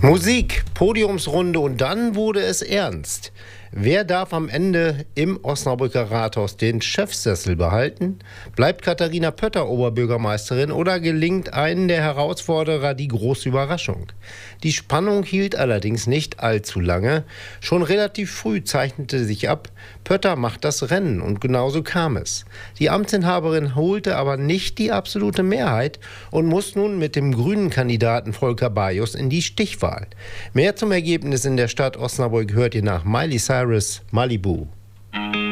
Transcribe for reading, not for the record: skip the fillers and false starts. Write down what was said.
Musik, Podiumsrunde und dann wurde es ernst. Wer darf am Ende im Osnabrücker Rathaus den Chefsessel behalten? Bleibt Katharina Pötter Oberbürgermeisterin oder gelingt einen der Herausforderer die große Überraschung? Die Spannung hielt allerdings nicht allzu lange. Schon relativ früh zeichnete sich ab, Pötter macht das Rennen und genauso kam es. Die Amtsinhaberin holte aber nicht die absolute Mehrheit und muss nun mit dem grünen Kandidaten Volker Bajus in die Stichwahl. Mehr zum Ergebnis in der Stadt Osnabrück hört ihr nach Miley Cyrus, Malibu.